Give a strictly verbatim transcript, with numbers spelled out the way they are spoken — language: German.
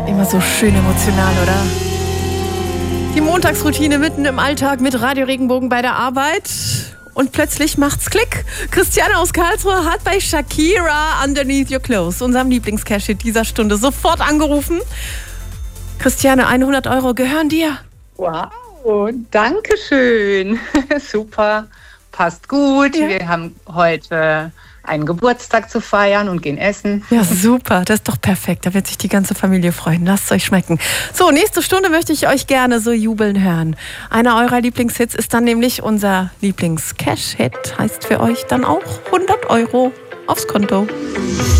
Immer so schön emotional, oder? Die Montagsroutine mitten im Alltag mit Radio Regenbogen bei der Arbeit. Und plötzlich macht's Klick. Christiane aus Karlsruhe hat bei Shakira Underneath Your Clothes, unserem Lieblingscash-Hit dieser Stunde, sofort angerufen. Christiane, hundert Euro gehören dir. Wow, danke schön. Super, passt gut. Ja. Wir haben heute einen Geburtstag zu feiern und gehen essen. Ja, super, das ist doch perfekt. Da wird sich die ganze Familie freuen. Lasst es euch schmecken. So, nächste Stunde möchte ich euch gerne so jubeln hören. Einer eurer Lieblingshits ist dann nämlich unser Lieblings-Cash-Hit. Heißt für euch dann auch hundert Euro aufs Konto.